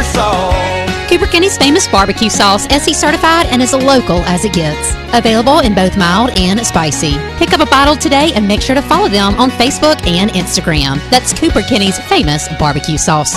sauce. Cooper Kenny's famous barbecue sauce, SE certified and as local as it gets. Available in both mild and spicy. Pick up a bottle today and make sure to follow them on Facebook and Instagram. That's Cooper Kenny's famous barbecue sauce.